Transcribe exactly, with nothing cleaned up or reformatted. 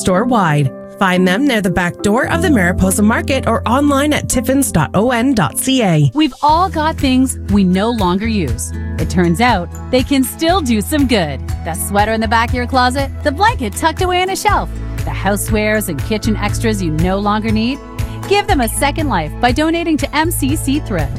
store-wide. Find them near the back door of the Mariposa Market or online at tiffins dot o n dot c a. We've all got things we no longer use. It turns out they can still do some good. The sweater in the back of your closet, the blanket tucked away on a shelf, the housewares and kitchen extras you no longer need. Give them a second life by donating to M C C Thrift.